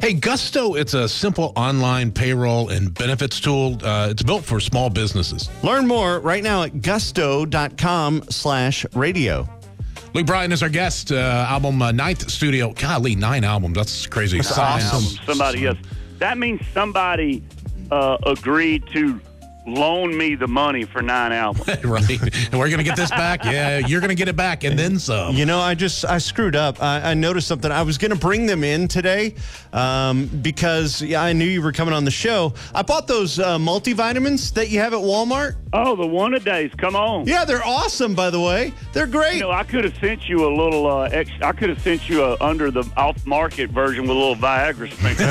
Hey, Gusto, it's a simple online payroll and benefits tool. It's built for small businesses. Learn more right now at gusto.com/radio. Luke Bryan is our guest. Album Ninth Studio. Golly, 9 albums. That's crazy. That's awesome. That means somebody agreed to loan me the money for 9 albums. Right. And we're going to get this back. Yeah, you're going to get it back and then some. You know, I screwed up. I noticed something. I was going to bring them in today because I knew you were coming on the show. I bought those multivitamins that you have at Walmart. Oh, the one-a-days. Come on. Yeah, they're awesome, by the way. They're great. You know, I could have sent you a little I could have sent you a under the off-market version with a little Viagra sprinkle.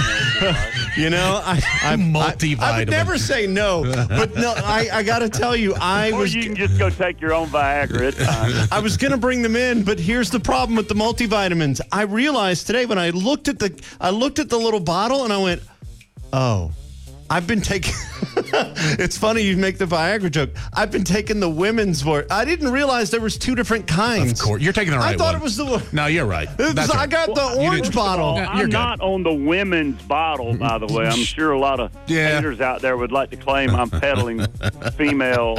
You know, I would never say no, but no, I got to tell you, Or you can just go take your own Viagra. It's fine. I was going to bring them in, but here's the problem with the multivitamins. I realized today when I looked at the little bottle and I went, oh, I've been taking. It's funny you make the Viagra joke. I've been taking the women's for it. I didn't realize there was 2 different kinds. Of course, you're taking the right one. I thought it was the one. No, you're right. I got the orange bottle. I'm not on the women's bottle, by the way. I'm sure a lot of haters out there would like to claim I'm peddling female.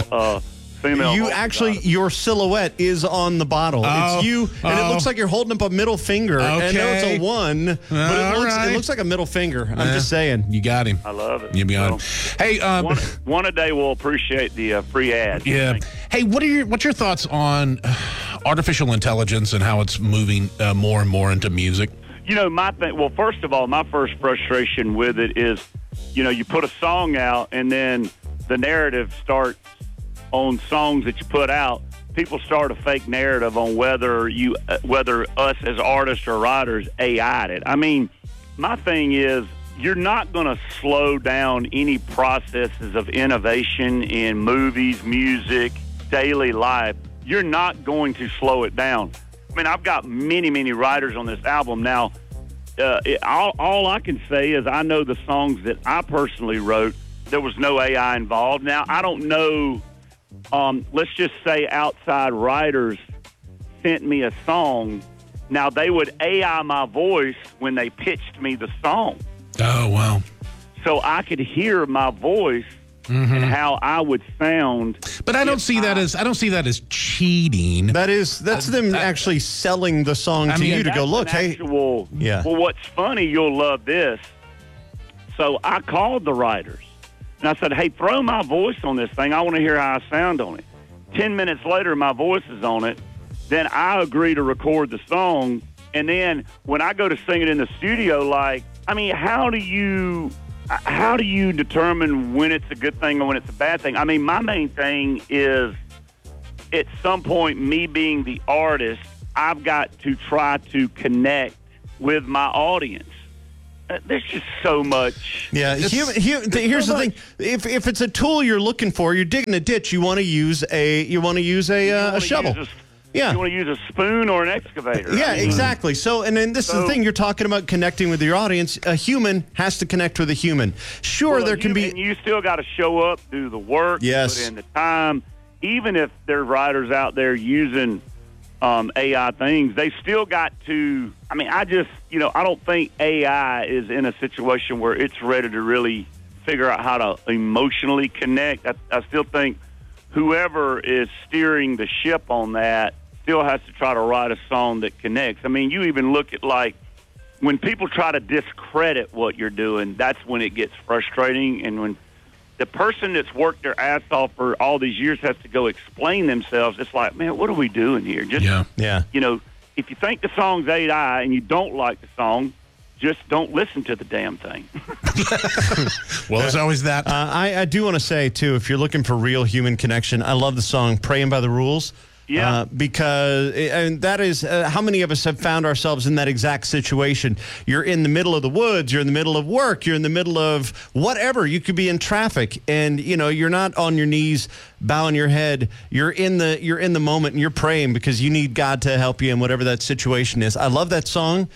You actually, your silhouette is on the bottle. It's you, and it looks like you're holding up a middle finger. Okay. I know it's a 1, but it looks like a middle finger. I'm just saying. You got him. I love it. You got him. Hey, one a day will appreciate the free ad. Yeah. Hey, what's your thoughts on artificial intelligence and how it's moving more and more into music? You know, well, first of all, my first frustration with it is, you know, you put a song out and then the narrative starts on songs that you put out. People start a fake narrative on whether us as artists or writers AI'd it. I mean, my thing is, you're not going to slow down any processes of innovation in movies, music, daily life. You're not going to slow it down. I mean, I've got many, many writers on this album. Now, all I can say is I know the songs that I personally wrote, there was no AI involved. Now, I don't know, let's just say outside writers sent me a song. Now, they would AI my voice when they pitched me the song. Oh, wow. So I could hear my voice and how I would sound. But I don't see that as cheating. That's them actually selling the song to you to go, look, hey. Well, what's funny, you'll love this. So I called the writers. And I said, hey, throw my voice on this thing. I want to hear how I sound on it. 10 minutes later, my voice is on it. Then I agree to record the song. And then when I go to sing it in the studio, how do you determine when it's a good thing or when it's a bad thing? I mean, my main thing is at some point, me being the artist, I've got to try to connect with my audience. There's just so much. Yeah, here's the thing: if it's a tool you're looking for, you're digging a ditch. You want to use a shovel. You want to use a spoon or an excavator. Yeah, exactly. So, and then this is the thing: you're talking about connecting with your audience. A human has to connect with a human. Sure, there can be. You still got to show up, do the work, put in the time. Even if there are writers out there using AI things, they still got to. I mean, I don't think AI is in a situation where it's ready to really figure out how to emotionally connect. I still think whoever is steering the ship on that still has to try to write a song that connects. I mean, you even look at when people try to discredit what you're doing, that's when it gets frustrating. And when the person that's worked their ass off for all these years has to go explain themselves, it's like, man, what are we doing here? You know, if you think the song's AI and you don't like the song, just don't listen to the damn thing. Well, there's always that. I do want to say, too, if you're looking for real human connection, I love the song Praying by the Rules. Yeah. Because that is how many of us have found ourselves in that exact situation. You're in the middle of the woods, you're in the middle of work, you're in the middle of whatever. You could be in traffic and, you're not on your knees bowing your head. You're in the moment and you're praying because you need God to help you in whatever that situation is. I love that song.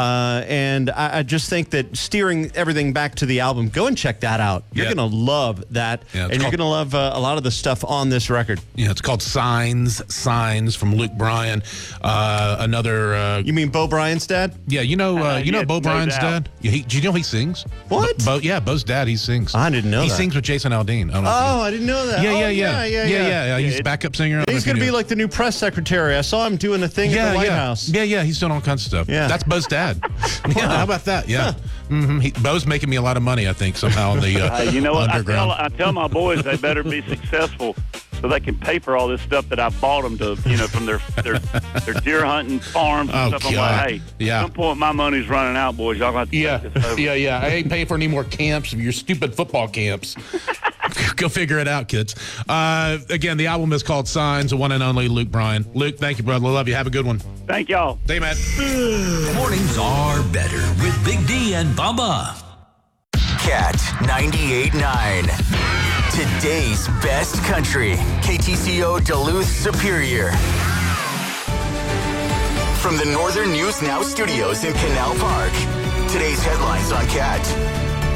And I just think that steering everything back to the album, go and check that out. You're going to love that. Yeah, and you're going to love a lot of the stuff on this record. Yeah, it's called Signs. Signs from Luke Bryan. Another. You mean Bo Bryant's dad? Yeah, Yeah, Bo no Bryant's doubt. dad? Yeah, do you know he sings? What? Bo's dad, he sings. I didn't know he that. sings with Jason Aldean. I don't know if Oh, I didn't know that. yeah. He's a backup singer. I don't know He's if you going to knew. be like the new press secretary. I saw him doing a thing at the White House. Yeah, he's doing all kinds of stuff. Yeah. That's Bo's dad. Yeah, how about that? Yeah. Bo's making me a lot of money, I think, somehow on the You know what? underground. I tell my boys they better be successful so they can pay for all this stuff that I bought them to, from their deer hunting farms and Oh, stuff. I'm God. like, hey, Yeah. at some point my money's running out, boys. Y'all got to take this over. Yeah. I ain't paying for any more camps of your stupid football camps. Go figure it out, kids. Again, the album is called Signs, the one and only Luke Bryan. Luke, thank you, brother. Love you. Have a good one. Thank y'all. See you, man. Mornings are better with Big D and Bubba. Cat 98.9. Today's best country. KTCO Duluth Superior. From the Northern News Now studios in Canal Park. Today's headlines on Cat.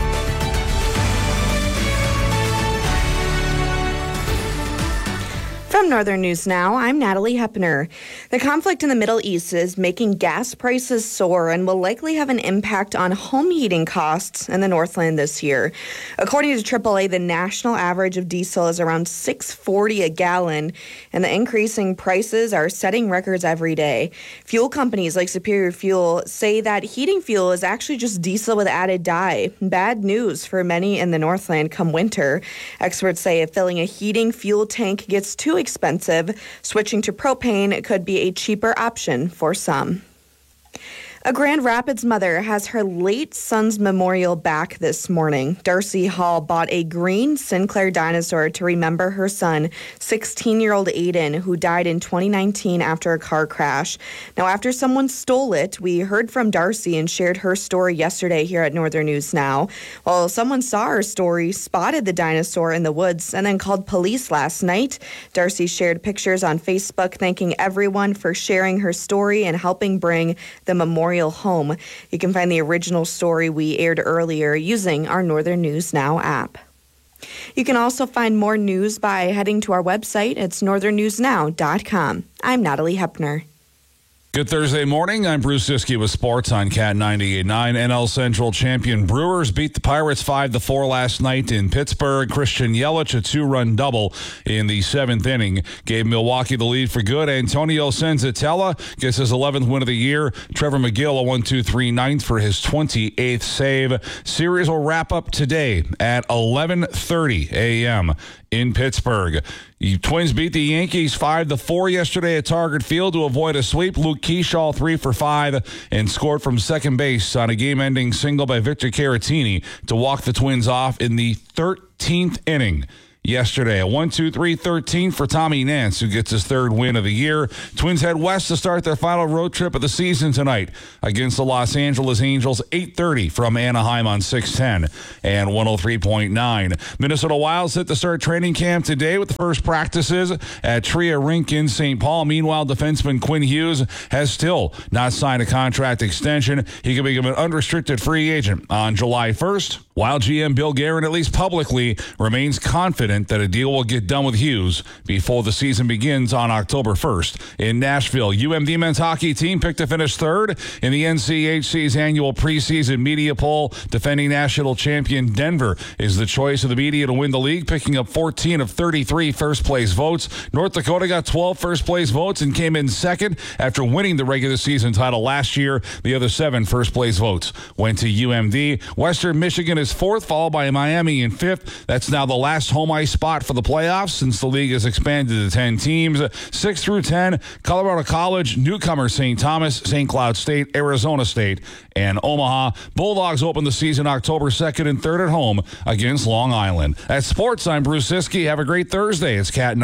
From Northern News Now, I'm Natalie Hepner. The conflict in the Middle East is making gas prices soar and will likely have an impact on home heating costs in the Northland this year. According to AAA, the national average of diesel is around $6.40 a gallon, and the increasing prices are setting records every day. Fuel companies like Superior Fuel say that heating fuel is actually just diesel with added dye. Bad news for many in the Northland come winter. Experts say if filling a heating fuel tank gets too expensive, switching to propane could be a cheaper option for some. A Grand Rapids mother has her late son's memorial back this morning. Darcy Hall bought a green Sinclair dinosaur to remember her son, 16-year-old Aiden, who died in 2019 after a car crash. Now, after someone stole it, we heard from Darcy and shared her story yesterday here at Northern News Now. Well, someone saw her story, spotted the dinosaur in the woods, and then called police last night. Darcy shared pictures on Facebook thanking everyone for sharing her story and helping bring the memorial home. You can find the original story we aired earlier using our Northern News Now app. You can also find more news by heading to our website. It's northernnewsnow.com. I'm Natalie Hepner. Good Thursday morning. I'm Bruce Siskey with sports on Cat 98.9. NL Central champion Brewers beat the Pirates 5-4 last night in Pittsburgh. Christian Yelich, a 2-run double in the 7th inning, gave Milwaukee the lead for good. Antonio Senzatella gets his 11th win of the year. Trevor McGill, a 1-2-3 ninth for his 28th save. Series will wrap up today at 11:30 a.m. in Pittsburgh. The Twins beat the Yankees 5-4 yesterday at Target Field to avoid a sweep. Luke Keyshaw 3 for 5 and scored from second base on a game-ending single by Victor Caratini to walk the Twins off in the 13th inning. Yesterday, a 1-2-3-13 for Tommy Nance, who gets his 3rd win of the year. Twins head west to start their final road trip of the season tonight against the Los Angeles Angels, 8:30 from Anaheim on 610 and 103.9. Minnesota Wild set to start training camp today with the first practices at Tria Rink in St. Paul. Meanwhile, defenseman Quinn Hughes has still not signed a contract extension. He can become an unrestricted free agent on July 1st. Wild GM Bill Guerin, at least publicly, remains confident that a deal will get done with Hughes before the season begins on October 1st. In Nashville, UMD men's hockey team picked to finish 3rd in the NCHC's annual preseason media poll. Defending national champion Denver is the choice of the media to win the league, picking up 14 of 33 first-place votes. North Dakota got 12 first-place votes and came in 2nd after winning the regular season title last year. The other 7 first-place votes went to UMD. Western Michigan is 4th, followed by Miami in 5th. That's now the last home ice spot for the playoffs since the league has expanded to 10 teams. 6 through 10, Colorado College, newcomer St. Thomas, St. Cloud State, Arizona State, and Omaha. Bulldogs open the season October 2nd and 3rd at home against Long Island. At sports, I'm Bruce Siskey. Have a great Thursday. It's Cat 9.